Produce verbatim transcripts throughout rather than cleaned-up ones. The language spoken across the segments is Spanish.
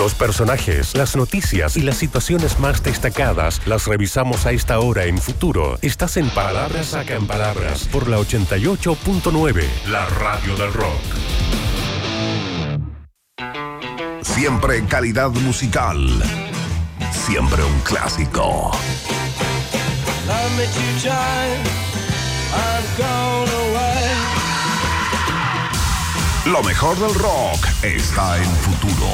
Los personajes, las noticias y las situaciones más destacadas las revisamos a esta hora en Futuro. Estás en Palabras Sacan Palabras por la ochenta y ocho punto nueve, la radio del rock. Siempre calidad musical. Siempre un clásico. Lo mejor del rock está en Futuro.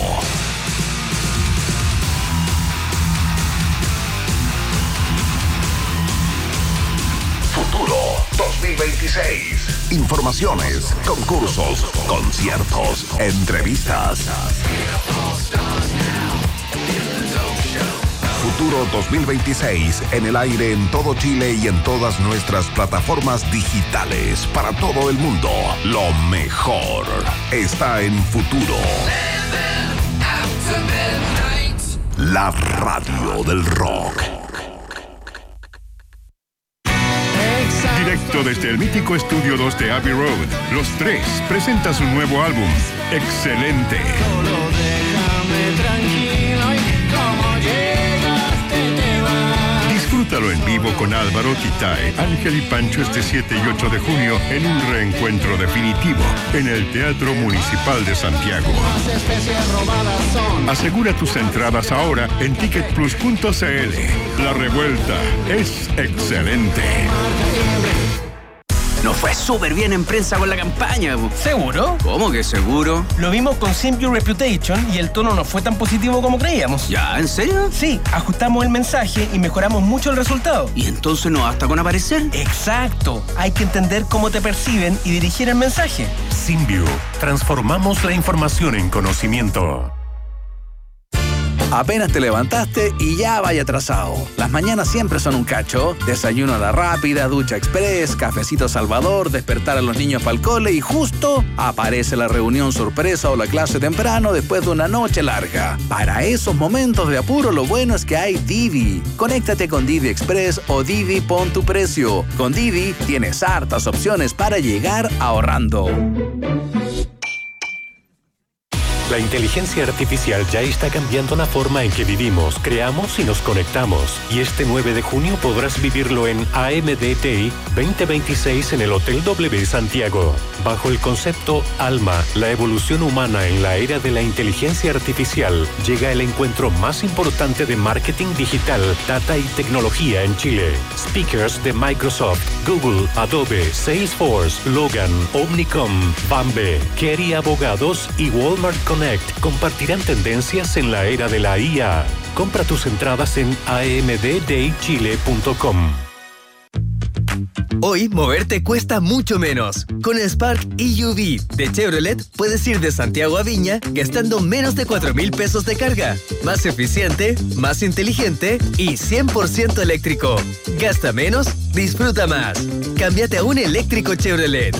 Futuro dos mil veintiséis. Informaciones, concursos, conciertos, entrevistas. Futuro dos mil veintiséis en el aire en todo Chile y en todas nuestras plataformas digitales para todo el mundo. Lo mejor está en Futuro. La radio del rock. Directo desde el mítico Estudio dos de Abbey Road, Los Tres presenta su nuevo álbum, Excelente. Solo déjame tranquilo y como llegaste te vas. Disfrútalo en vivo con Álvaro, Titae, Ángel y Pancho este siete y ocho de junio en un reencuentro definitivo en el Teatro Municipal de Santiago. Las especies robadas son. Asegura tus entradas ahora en ticket plus punto c l. La revuelta es excelente. Nos fue súper bien en prensa con la campaña. ¿Seguro? ¿Cómo que seguro? Lo vimos con Simp Your Reputation y el tono no fue tan positivo como creíamos. ¿Ya? ¿En serio? Sí, ajustamos el mensaje y mejoramos mucho el resultado. ¿Y entonces no basta con aparecer? Exacto. Hay que entender cómo te perciben y dirigir el mensaje. Simview. Transformamos la información en conocimiento. Apenas te levantaste y ya vaya atrasado. Las mañanas siempre son un cacho. Desayuno a la rápida, ducha express, cafecito Salvador, despertar a los niños para el cole y justo aparece la reunión sorpresa o la clase temprano después de una noche larga. Para esos momentos de apuro lo bueno es que hay Didi. Conéctate con Didi Express o Didi Pon tu Precio. Con Didi tienes hartas opciones para llegar ahorrando. La inteligencia artificial ya está cambiando la forma en que vivimos, creamos y nos conectamos. Y este nueve de junio podrás vivirlo en A M D T I veinte veintiséis en el Hotel W Santiago. Bajo el concepto Alma, la evolución humana en la era de la inteligencia artificial, llega el encuentro más importante de marketing digital, data y tecnología en Chile. Speakers de Microsoft, Google, Adobe, Salesforce, Logan, Omnicom, Bambe, Kerry Abogados y Walmart Connect compartirán tendencias en la era de la I A. Compra tus entradas en a m d day chile punto com. Hoy moverte cuesta mucho menos. Con el Spark E U V de Chevrolet puedes ir de Santiago a Viña gastando menos de cuatro mil pesos de carga. Más eficiente, más inteligente y cien por ciento eléctrico. Gasta menos, disfruta más. Cámbiate a un eléctrico Chevrolet.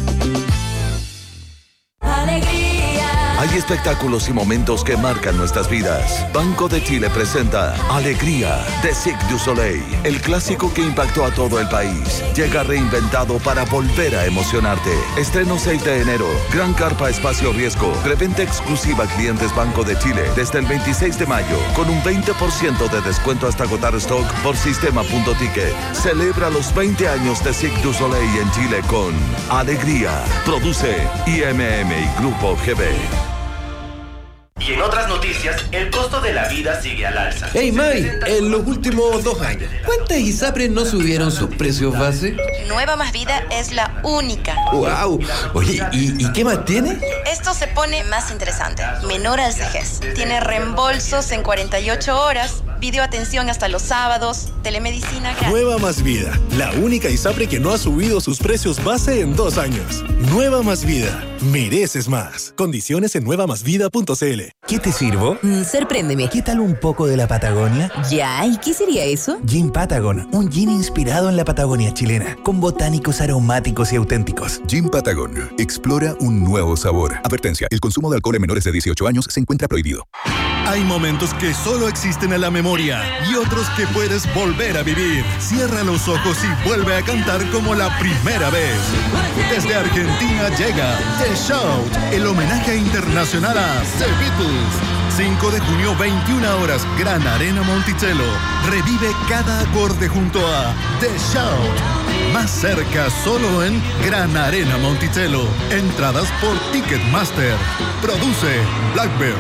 Hay espectáculos y momentos que marcan nuestras vidas. Banco de Chile presenta Alegría de Cirque du Soleil, el clásico que impactó a todo el país. Llega reinventado para volver a emocionarte. Estreno seis de enero. Gran carpa espacio riesgo. Preventa exclusiva a clientes Banco de Chile desde el veintiséis de mayo con un veinte por ciento de descuento hasta agotar stock por sistema punto ticket. Celebra los veinte años de Cirque du Soleil en Chile con Alegría. Produce I M M y Grupo G B. Y en otras noticias, el costo de la vida sigue al alza. Hey May, en los últimos dos años, ¿cuántas ISAPRES no subieron sus precios base? Nueva Más Vida es la única. ¡Wow! Oye, ¿y, ¿y qué más tiene? Esto se pone más interesante. Menor al vejez. Tiene reembolsos en cuarenta y ocho horas, videoatención hasta los sábados, telemedicina gratis. Nueva Más Vida, la única ISAPRE que no ha subido sus precios base en dos años. Nueva Más Vida, mereces más. Condiciones en nueva más vida punto c l. ¿Qué te sirvo? Mm, sorpréndeme. ¿Qué tal un poco de la Patagonia? Ya, ¿y qué sería eso? Gin Patagon, un gin inspirado en la Patagonia chilena, con botánicos aromáticos y auténticos. Gin Patagon, explora un nuevo sabor. Advertencia, el consumo de alcohol en menores de dieciocho años se encuentra prohibido. Hay momentos que solo existen en la memoria y otros que puedes volver a vivir. Cierra los ojos y vuelve a cantar como la primera vez. Desde Argentina llega The Shout, el homenaje internacional a The Beatles. cinco de junio, veintiuna horas, Gran Arena Monticello. Revive cada acorde junto a The Shout. Más cerca, solo en Gran Arena Monticello. Entradas por Ticketmaster. Produce Blackbird.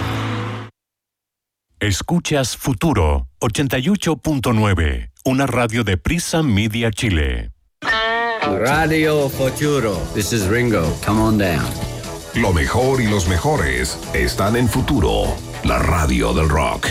Escuchas Futuro ochenta y ocho punto nueve, una radio de Prisa Media Chile. Radio Futuro. This is Ringo. Come on down. Lo mejor y los mejores están en Futuro, la radio del rock.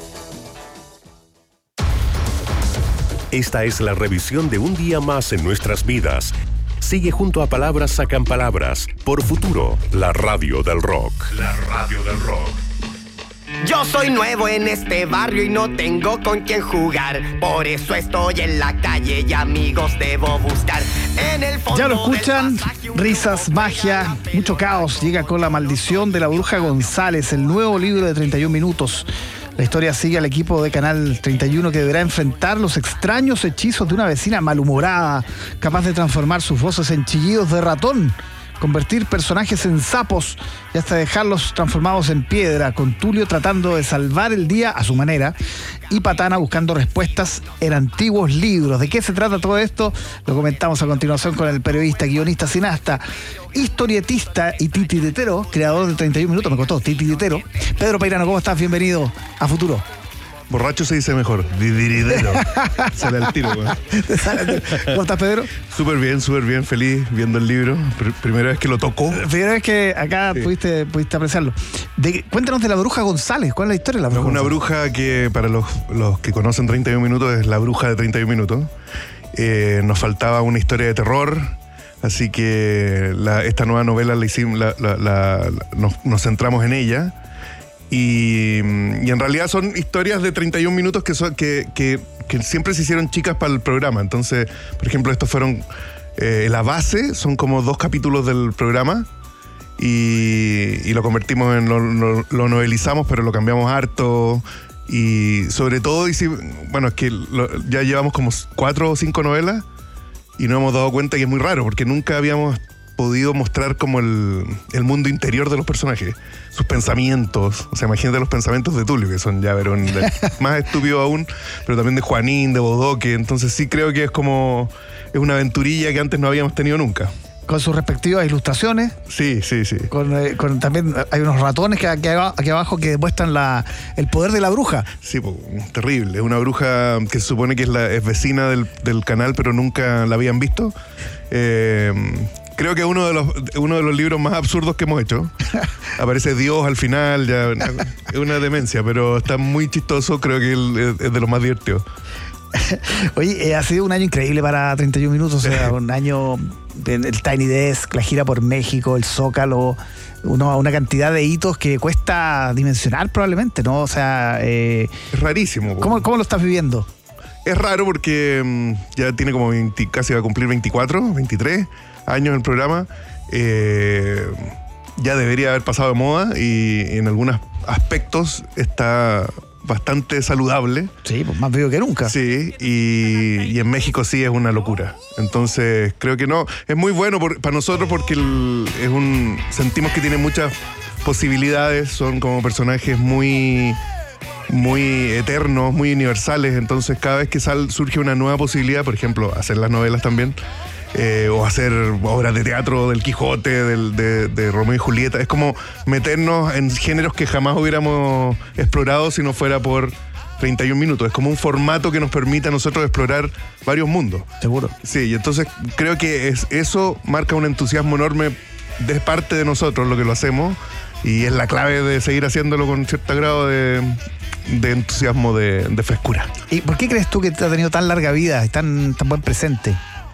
Esta es la revisión de un día más en nuestras vidas. Sigue junto a Palabras Sacan Palabras por Futuro, la radio del rock. La radio del rock. Yo soy nuevo en este barrio y no tengo con quién jugar. Por eso estoy en la calle y amigos debo buscar. En el fondo ya lo escuchan, risas, magia, mucho caos. Llega con La Maldición de la Bruja González, el nuevo libro de treinta y un minutos. La historia sigue al equipo de Canal treinta y uno que deberá enfrentar los extraños hechizos de una vecina malhumorada, capaz de transformar sus voces en chillidos de ratón, convertir personajes en sapos y hasta dejarlos transformados en piedra, con Tulio tratando de salvar el día a su manera y Patana buscando respuestas en antiguos libros. ¿De qué se trata todo esto? Lo comentamos a continuación con el periodista, guionista, cineasta, historietista y titiritero, creador de treinta y un minutos, me costó, titiritero, Pedro Peirano. ¿Cómo estás? Bienvenido a Futuro. Borracho se dice mejor, didiridero. Sale al tiro, güey. ¿Cómo estás, Pedro? Súper bien, súper bien, feliz viendo el libro. Pr- primera vez que lo tocó. Primera vez que acá sí. pudiste, pudiste apreciarlo. De, cuéntanos de la Bruja González. ¿Cuál es la historia de la Bruja Una González? bruja que, para los, los que conocen treinta y un minutos, es la bruja de treinta y un minutos. Eh, nos faltaba una historia de terror. Así que la, esta nueva novela la hicimos, la, la, la, la, nos, nos centramos en ella. Y, y en realidad son historias de treinta y un minutos que, son, que, que, que siempre se hicieron chicas para el programa. Entonces, por ejemplo, estos fueron eh, la base, son como dos capítulos del programa y, y lo convertimos en, lo, lo, lo novelizamos, pero lo cambiamos harto. Y sobre todo, y si, bueno, es que lo, ya llevamos como cuatro o cinco novelas y nos hemos dado cuenta que es muy raro porque nunca habíamos podido mostrar como el, el mundo interior de los personajes, sus pensamientos. O sea, imagínate los pensamientos de Tulio, que son ya verón, más estúpidos aún, pero también de Juanín, de Bodoque. Entonces sí creo que es como, es una aventurilla que antes no habíamos tenido nunca. Con sus respectivas ilustraciones. Sí, sí, sí. Con, eh, con también hay unos ratones que aquí, aquí abajo que demuestran la, el poder de la bruja. Sí, pues, terrible. Es una bruja que se supone que es, la, es vecina del, del canal, pero nunca la habían visto. Eh, creo que es uno de los, uno de los libros más absurdos que hemos hecho. Aparece Dios al final, ya es una demencia, pero está muy chistoso. Creo que es, es de los más divertidos. Oye, eh, ha sido un año increíble para treinta y un minutos, o sea, un año, el Tiny Desk, la gira por México, el Zócalo, uno, una cantidad de hitos que cuesta dimensionar probablemente, ¿no? O sea... Eh, es rarísimo. ¿Cómo, ¿Cómo lo estás viviendo? Es raro porque um, ya tiene como veinte, casi va a cumplir veinticuatro, veintitrés años el programa. Eh, ya debería haber pasado de moda y en algunos aspectos está bastante saludable. Sí, pues más vivo que nunca. Sí, y, y en México sí es una locura. Entonces creo que no, es muy bueno por, para nosotros porque el, es un, sentimos que tiene muchas posibilidades, son como personajes muy, muy eternos, muy universales. Entonces cada vez que sal, surge una nueva posibilidad, por ejemplo, hacer las novelas también, Eh, o hacer obras de teatro del Quijote, del, de, de Romeo y Julieta. Es como meternos en géneros que jamás hubiéramos explorado si no fuera por treinta y un minutos. Es como un formato que nos permite a nosotros explorar varios mundos. Seguro. Sí, y entonces creo que es, eso marca un entusiasmo enorme de parte de nosotros, lo que lo hacemos, y es la clave de seguir haciéndolo con cierto grado de, de entusiasmo, de, de frescura. ¿Y por qué crees tú que ha tenido tan larga vida y tan, tan buen presente?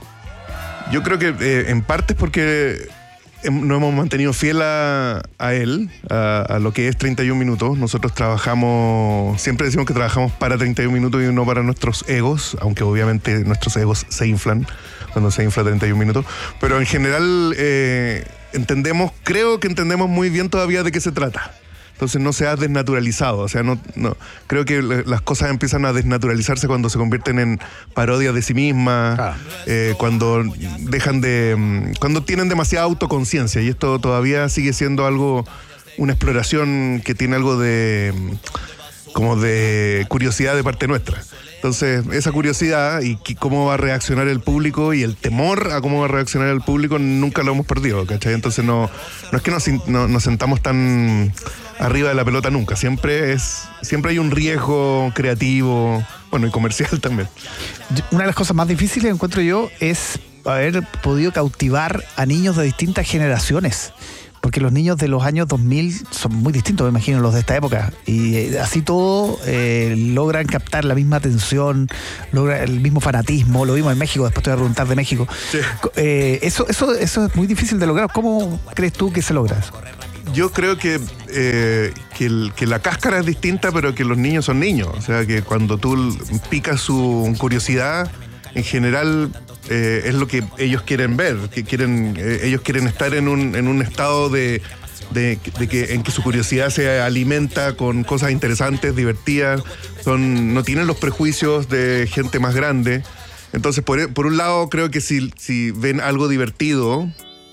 Yo creo que eh, en parte es porque nos hemos mantenido fiel a, a él, a, a lo que es treinta y un minutos. Nosotros trabajamos, siempre decimos que trabajamos para treinta y un minutos y no para nuestros egos, aunque obviamente nuestros egos se inflan cuando se infla treinta y un minutos. Pero en general eh, entendemos, creo que entendemos muy bien todavía de qué se trata. Entonces no se ha desnaturalizado, o sea, no, no creo que las cosas empiezan a desnaturalizarse cuando se convierten en parodias de sí mismas, ah. eh, cuando dejan de, cuando tienen demasiada autoconciencia, y esto todavía sigue siendo algo una exploración que tiene algo de como de curiosidad de parte nuestra. Entonces, esa curiosidad y cómo va a reaccionar el público y el temor a cómo va a reaccionar el público nunca lo hemos perdido, ¿cachai? Entonces no, no es que nos, no, nos sentamos tan arriba de la pelota nunca. Siempre es, siempre hay un riesgo creativo, bueno, y comercial también. Una de las cosas más difíciles, encuentro yo, es haber podido cautivar a niños de distintas generaciones. Porque los niños de los años dos mil son muy distintos, me imagino, los de esta época. Y eh, así todo eh, logran captar la misma atención, logran el mismo fanatismo. Lo vimos en México, después te voy a preguntar de México. Sí. Eh, eso, eso, eso es muy difícil de lograr. ¿Cómo crees tú que se logra eso? Yo creo que, eh, que, el, que la cáscara es distinta, pero que los niños son niños. O sea, que cuando tú picas su curiosidad, en general... Eh, es lo que ellos quieren ver, que quieren, eh, ellos quieren estar en un, en un estado de, de, de que, en que su curiosidad se alimenta con cosas interesantes, divertidas, son, no tienen los prejuicios de gente más grande. Entonces, por, por un lado, creo que si, si ven algo divertido,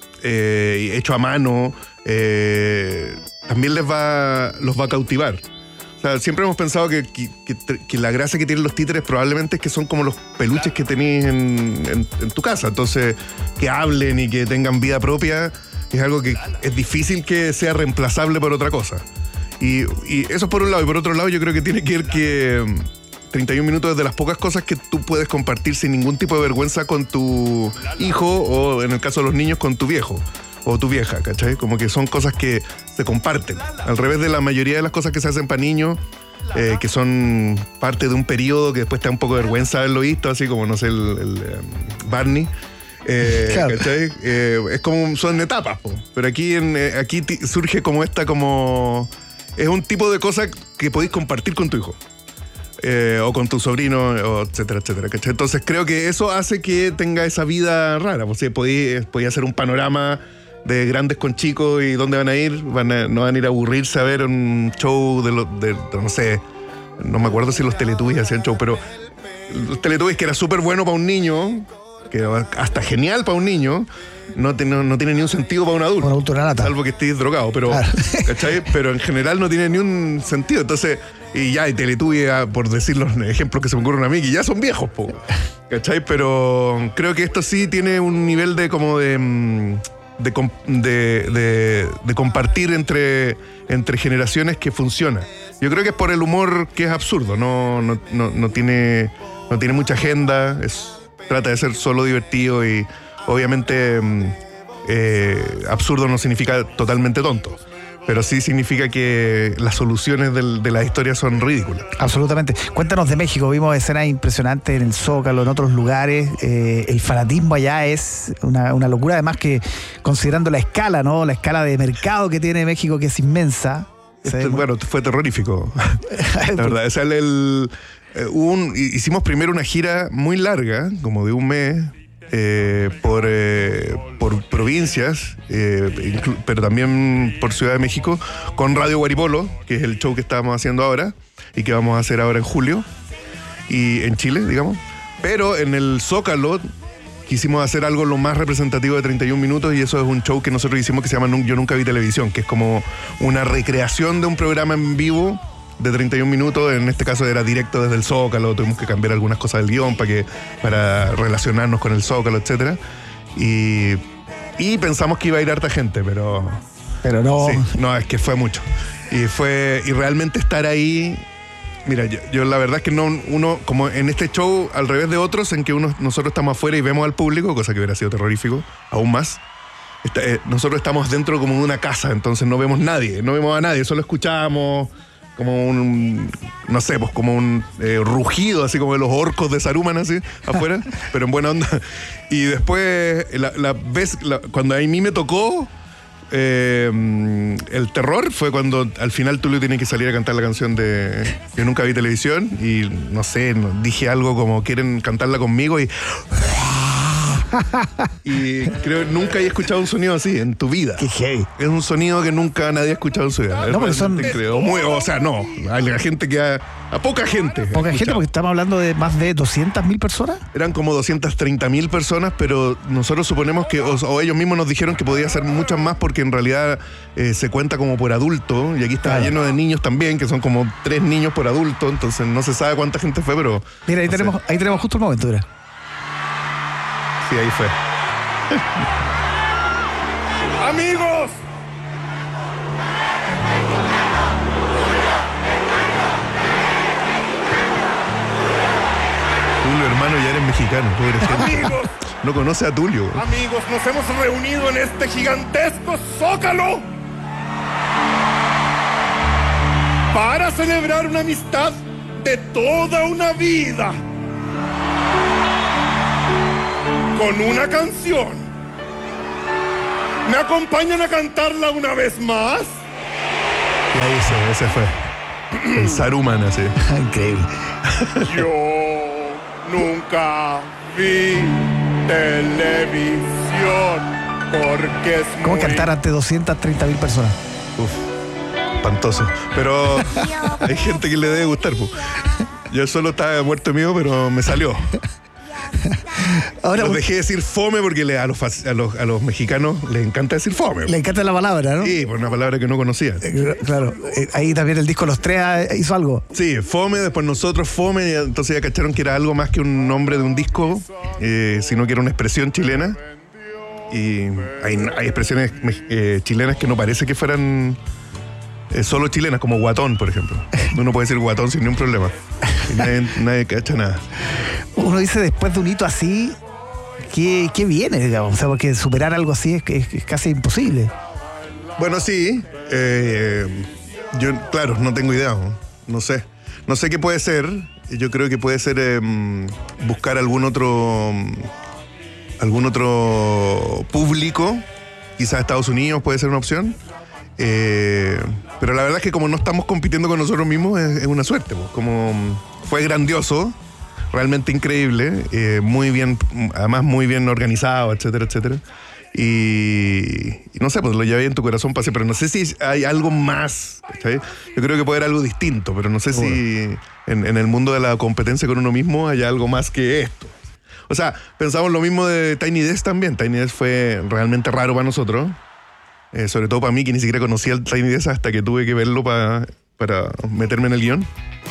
eh, hecho a mano, eh, también les va, los va a cautivar. O sea, siempre hemos pensado que, que, que, que la gracia que tienen los títeres probablemente es que son como los peluches que tenés en, en, en tu casa. Entonces, que hablen y que tengan vida propia es algo que es difícil que sea reemplazable por otra cosa. Y, y eso es por un lado. Y por otro lado, yo creo que tiene que ver que treinta y un minutos es de las pocas cosas que tú puedes compartir sin ningún tipo de vergüenza con tu hijo o, en el caso de los niños, con tu viejo o tu vieja, ¿cachai? Como que son cosas que se comparten. Al revés de la mayoría de las cosas que se hacen para niños, eh, que son parte de un periodo que después te da un poco de vergüenza haberlo visto, así como, no sé, el, el um, Barney. Eh, claro. ¿Cachai? Eh, es como, son etapas, po. Pero aquí, en, eh, aquí t- surge como esta, como... Es un tipo de cosa que podéis compartir con tu hijo. Eh, o con tu sobrino, o etcétera, etcétera, ¿cachai? Entonces creo que eso hace que tenga esa vida rara. O sea, podéis, podéis hacer un panorama de grandes con chicos y dónde van a ir. Van a, no van a ir a aburrirse a ver un show de, lo, de, de no sé, no me acuerdo si los Teletubbies hacían show, pero los Teletubbies, que era súper bueno para un niño, que hasta genial para un niño, no, te, no, no tiene ni un sentido para un adulto. Un adulto nada. Salvo que estés drogado, pero, claro. ¿cachai? Pero en general no tiene ni un sentido. Entonces, y ya, y Teletubbies, por decir los ejemplos que se me ocurren a mí, que ya son viejos, po, ¿cachai? Pero creo que esto sí tiene un nivel de como de... De, de, de, de compartir entre, entre generaciones que funciona. Yo creo que es por el humor que es absurdo, no, no, no, no, tiene, no tiene mucha agenda, es, trata de ser solo divertido y obviamente eh, absurdo no significa totalmente tonto, pero sí significa que las soluciones del, de la historia son ridículas. Absolutamente. Cuéntanos de México, vimos escenas impresionantes en el Zócalo, en otros lugares. Eh, el fanatismo allá es una, una locura, además que considerando la escala, ¿no? La escala de mercado que tiene México, que es inmensa. Este, bueno, fue terrorífico. La verdad, o sea, el, el, eh, un, hicimos primero una gira muy larga, como de un mes, Eh, por, eh, por provincias, eh, inclu- pero también por Ciudad de México, con Radio Guaripolo, que es el show que estábamos haciendo ahora y que vamos a hacer ahora en julio, y en Chile, digamos. Pero en el Zócalo quisimos hacer algo lo más representativo de treinta y un minutos, y eso es un show que nosotros hicimos que se llama Yo Nunca Vi Televisión, que es como una recreación de un programa en vivo de treinta y un minutos, en este caso era directo desde el Zócalo, tuvimos que cambiar algunas cosas del guión para que para relacionarnos con el Zócalo, etcétera. Y, y pensamos que iba a ir harta gente, pero... Pero no... Sí, no, es que fue mucho. Y fue y realmente estar ahí... Mira, yo, yo la verdad es que no uno, como en este show, al revés de otros, en que uno, nosotros estamos afuera y vemos al público, cosa que hubiera sido terrorífico, aún más. Está, eh, nosotros estamos dentro como de una casa, entonces no vemos nadie, no vemos a nadie, solo escuchamos... como un, no sé, pues como un eh, rugido, así como de los orcos de Saruman, así, afuera, pero en buena onda. Y después, la, la vez, la, cuando a mí me tocó eh, el terror, fue cuando al final Tulio tiene que salir a cantar la canción de Yo Nunca Vi Televisión, y no sé, dije algo como, ¿quieren cantarla conmigo? Y... Y creo que nunca he escuchado un sonido así en tu vida. Qué hey. Es un sonido que nunca nadie ha escuchado en su vida. No, porque son... Creo. Muy, o sea, no. A la gente que ha... A poca gente. Poca gente, porque estamos hablando de más de doscientas mil personas. Eran como doscientas treinta mil personas, pero nosotros suponemos que, o, o ellos mismos nos dijeron que podía ser muchas más porque en realidad eh, se cuenta como por adulto, y aquí está claro. lleno de niños también, que son como tres niños por adulto, entonces no se sabe cuánta gente fue, pero... Mira, ahí, no tenemos, ahí tenemos justo el momento, mira. Sí, ahí fue. ¡Amigos! Tulio, hermano, ya eres mexicano, pobre gente. ¡Amigos! No conoce a Tulio. Amigos, nos hemos reunido en este gigantesco zócalo para celebrar una amistad de toda una vida. Con una canción. ¿Me acompañan a cantarla una vez más? Y ahí se, ese fue. El Saruman, así. Increíble. Yo nunca vi televisión porque es ¿Cómo muy... cantar ante doscientas treinta mil personas? Uf, espantoso. Pero hay gente que le debe gustar, pues. Yo solo estaba muerto mío, pero me salió. Ahora, los dejé decir fome porque le, a, los, a, los, a los mexicanos les encanta decir fome. Le encanta la palabra, ¿no? Sí, por una palabra que no conocían. Eh, claro, eh, ahí también el disco Los Tres hizo algo. Sí, fome, después nosotros fome, y entonces ya cacharon que era algo más que un nombre de un disco, eh, sino que era una expresión chilena. Y hay, hay expresiones eh, chilenas que no parece que fueran eh, solo chilenas, como guatón, por ejemplo. Uno puede decir guatón sin ningún problema. Y nadie, nadie cacha nada. Uno dice, después de un hito así, ¿qué, qué viene, digamos? O sea, porque superar algo así es, es, es casi imposible. Bueno, sí. Eh, yo, claro, no tengo idea. No, no sé. No sé qué puede ser. Yo creo que puede ser eh, buscar algún otro... algún otro público. Quizás Estados Unidos puede ser una opción. Eh, pero la verdad es que como no estamos compitiendo con nosotros mismos, es, es una suerte. Pues. Como fue grandioso, realmente increíble, eh, muy bien, además muy bien organizado, etcétera, etcétera. Y, y no sé, pues lo llevé en tu corazón para siempre. No sé si hay algo más, ¿sabes? Yo creo que puede haber algo distinto, pero no sé bueno. si en, en el mundo de la competencia con uno mismo hay algo más que esto. O sea, pensamos lo mismo de Tiny Desk también. Tiny Desk fue realmente raro para nosotros. Eh, sobre todo para mí, que ni siquiera conocía el Tiny Desk hasta que tuve que verlo para, para meterme en el guión.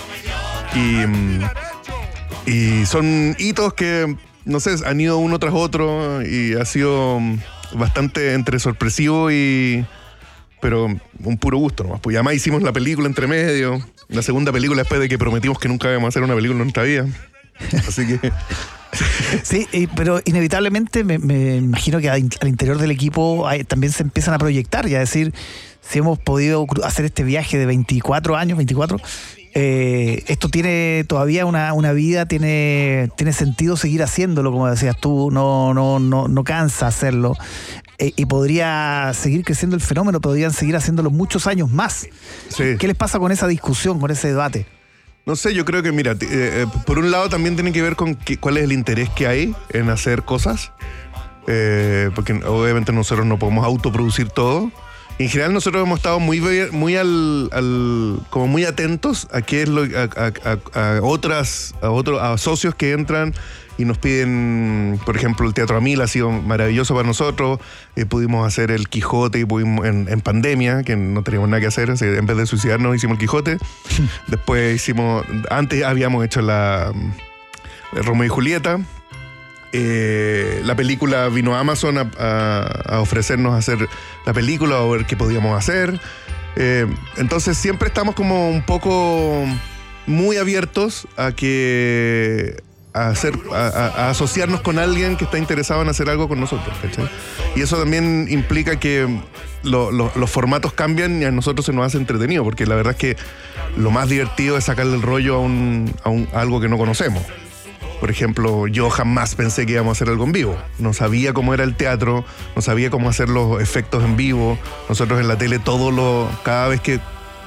Y, y son hitos que, no sé, han ido uno tras otro y ha sido bastante entre sorpresivo y... pero un puro gusto nomás. Pues además hicimos la película entre medio, la segunda película después de que prometimos que nunca íbamos a hacer una película en nuestra vida. Así que... Sí, pero inevitablemente me, me imagino que al interior del equipo hay, también se empiezan a proyectar y a decir, si hemos podido hacer este viaje de veinticuatro años, veinticuatro, eh, esto tiene todavía una, una vida, tiene, tiene sentido seguir haciéndolo, como decías tú, no, no, no, no cansa hacerlo. Eh, y podría seguir creciendo el fenómeno, podrían seguir haciéndolo muchos años más. Sí. ¿Qué les pasa con esa discusión, con ese debate? No sé, yo creo que, mira, eh, por un lado también tiene que ver con que, cuál es el interés que hay en hacer cosas, eh, porque obviamente nosotros no podemos autoproducir todo. En general nosotros hemos estado muy, muy al, al como muy atentos a qué es lo, a, a, a otras, a otros, a socios que entran y nos piden, por ejemplo, el Teatro Amil ha sido maravilloso para nosotros. Eh, pudimos hacer el Quijote y pudimos en, en pandemia, que no teníamos nada que hacer, o sea, en vez de suicidarnos hicimos el Quijote. Después hicimos, antes habíamos hecho la Romeo y Julieta. Eh, la película vino a Amazon a, a, a ofrecernos hacer la película o ver qué podíamos hacer. Eh, entonces siempre estamos como un poco muy abiertos a que a, hacer, a, a asociarnos con alguien que está interesado en hacer algo con nosotros, ¿cachai? Y eso también implica que lo, lo, los formatos cambian y a nosotros se nos hace entretenido, porque la verdad es que lo más divertido es sacarle el rollo a, un, a, un, a algo que no conocemos. Por ejemplo, yo jamás pensé que íbamos a hacer algo en vivo. No sabía cómo era el teatro, no sabía cómo hacer los efectos en vivo. Nosotros en la tele, todo lo, cada vez que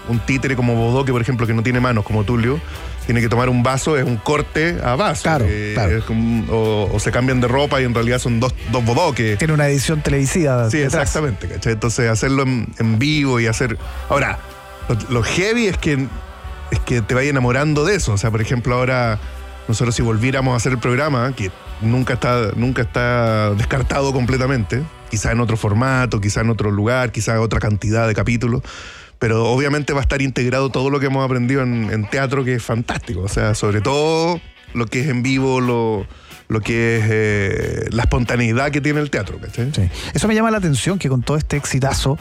un títere como Bodoque, por ejemplo, que no tiene manos, como Tulio, tiene que tomar un vaso, es un corte a vaso. Claro, eh, claro. Es como, o, o se cambian de ropa y en realidad son dos, dos Bodoques. Tiene una edición televisiva. Sí, detrás. exactamente, ¿cachai? Entonces hacerlo en, en vivo y hacer... Ahora, lo, lo heavy es que, es que te vaya enamorando de eso. O sea, por ejemplo, ahora nosotros si volviéramos a hacer el programa, que nunca está, nunca está descartado completamente, quizá en otro formato, quizá en otro lugar, quizá otra cantidad de capítulos, pero obviamente va a estar integrado todo lo que hemos aprendido en, en teatro, que es fantástico. O sea, sobre todo lo que es en vivo, lo, lo que es eh, la espontaneidad que tiene el teatro, ¿cachai? Sí. Eso me llama la atención, que con todo este exitazo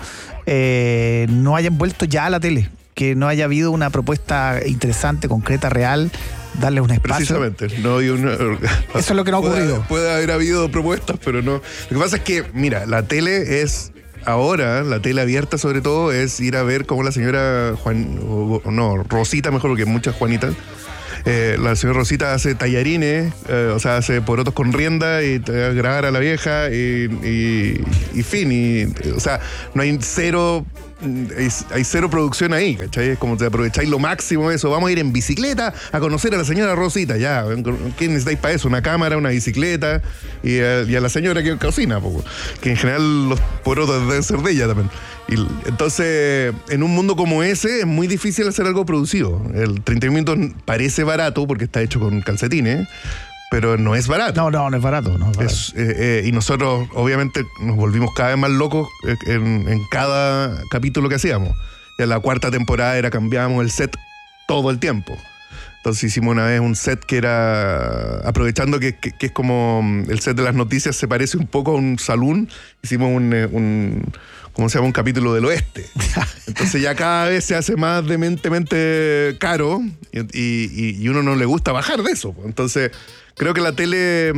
eh, no hayan vuelto ya a la tele, que no haya habido una propuesta interesante, concreta, real, darle un espacio. Precisamente. No hay una, Eso es lo que no ha ocurrido. Puede, puede haber habido propuestas, pero no. Lo que pasa es que, mira, la tele es... Ahora, la tele abierta sobre todo es ir a ver cómo la señora Juan, o, no, Rosita mejor, porque muchas Juanitas, eh, la señora Rosita hace tallarines, eh, o sea, hace porotos con rienda y eh, grabar a la vieja y, y, y fin, y, o sea, no hay cero... Hay, hay cero producción ahí, ¿cachai? Es como te aprovecháis lo máximo de eso. Vamos a ir en bicicleta a conocer a la señora Rosita, ya. ¿Qué necesitáis para eso? Una cámara, una bicicleta y a, y a la señora que cocina, po, que en general los porotos deben ser de ella también. Y entonces, en un mundo como ese, es muy difícil hacer algo producido. El treinta y un minutos parece barato porque está hecho con calcetines, pero no es barato. No, no, no es barato. No es barato. Es, eh, eh, y nosotros, obviamente, nos volvimos cada vez más locos en, en cada capítulo que hacíamos. Y en la cuarta temporada era cambiábamos el set todo el tiempo. Entonces hicimos una vez un set que era, aprovechando que, que, que es como el set de las noticias se parece un poco a un salón, hicimos un, un ¿cómo se llama? Un capítulo del oeste. Entonces ya cada vez se hace más dementemente caro y, y, y uno no le gusta bajar de eso. Entonces creo que la tele,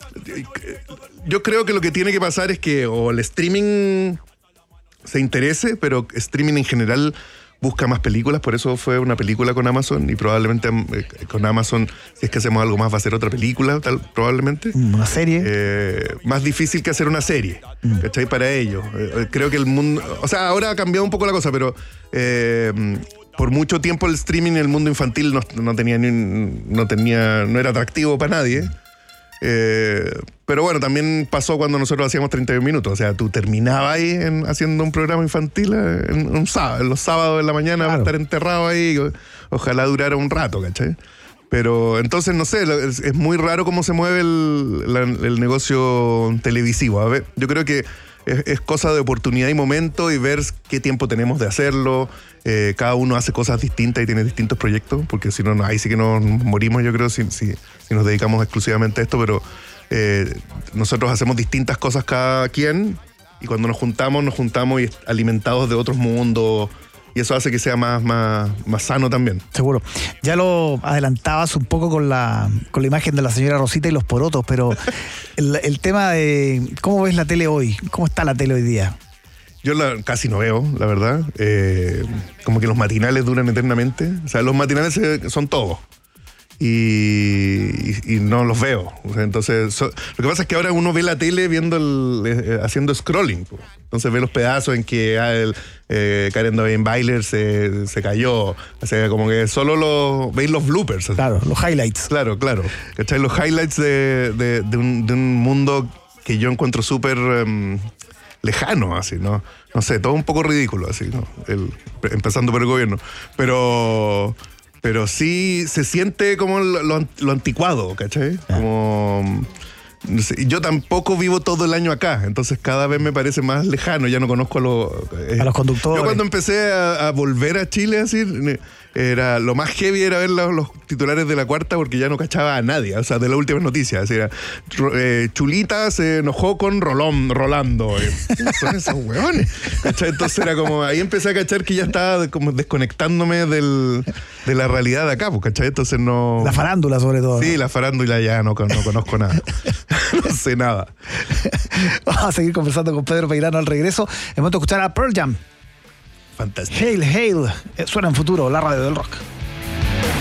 yo creo que lo que tiene que pasar es que o el streaming se interese, pero streaming en general busca más películas, por eso fue una película con Amazon y probablemente eh, con Amazon, si es que hacemos algo más, va a ser otra película, tal, probablemente. Una serie. Eh, más difícil que hacer una serie, mm. ¿cachai? Para ellos. Eh, creo que el mundo, o sea, ahora ha cambiado un poco la cosa, pero eh, por mucho tiempo el streaming en el mundo infantil no, no tenía ni, no tenía, no era atractivo para nadie. Eh, pero bueno, también pasó cuando nosotros hacíamos treinta y un minutos. O sea, tú terminabas ahí en, haciendo un programa infantil en, un sábado, en los sábados de la mañana, claro, va a estar enterrado ahí. Ojalá durara un rato, ¿cachai? Pero entonces, no sé, es, es muy raro cómo se mueve el, la, el negocio televisivo. A ver, yo creo que es, es cosa de oportunidad y momento y ver qué tiempo tenemos de hacerlo. Eh, cada uno hace cosas distintas y tiene distintos proyectos, porque si no, ahí sí que nos morimos, yo creo, si, si, si nos dedicamos exclusivamente a esto, pero eh, nosotros hacemos distintas cosas cada quien y cuando nos juntamos, nos juntamos y alimentados de otros mundos. Y eso hace que sea más, más, más sano también. Seguro. Ya lo adelantabas un poco con la, con la imagen de la señora Rosita y los porotos, pero el, el tema de cómo ves la tele hoy, cómo está la tele hoy día. Yo la, casi no veo, la verdad. Eh, como que los matinales duran eternamente. O sea, los matinales son todos. Y, y, y no los veo. O sea, entonces, so, lo que pasa es que ahora uno ve la tele viendo el, eh, haciendo scrolling. Po. Entonces ve los pedazos en que ah, el, eh, Karen Dovenbailer se, se cayó. O sea, como que solo lo, veis los bloopers. Claro, los highlights. Claro, claro. ¿Cachai? Los highlights de, de, de, un, de un mundo que yo encuentro súper um, lejano, así, ¿no? No sé, todo un poco ridículo, así, ¿no? El, empezando por el gobierno. Pero... Pero sí se siente como lo, lo, lo anticuado, ¿cachai? Como... No sé, yo tampoco vivo todo el año acá, entonces cada vez me parece más lejano, ya no conozco a los... Eh, a los conductores. Yo cuando empecé a, a volver a Chile, así, era, lo más heavy era ver los, los titulares de la cuarta porque ya no cachaba a nadie, o sea, de las últimas noticias. Así era, eh, Chulita se enojó con Rolón, Rolando. Eh, ¿Qué son esos huevones? ¿Cachai? Entonces era como, ahí empecé a cachar que ya estaba como desconectándome del, de la realidad de acá, pues, ¿cachai? Entonces no... La farándula sobre todo. Sí, ¿no? La farándula ya no, no conozco nada. No sé nada. Vamos a seguir conversando con Pedro Peirano al regreso. Es momento de escuchar a Pearl Jam. Fantástico. Hail, hail. Suena en Futuro, la radio del rock.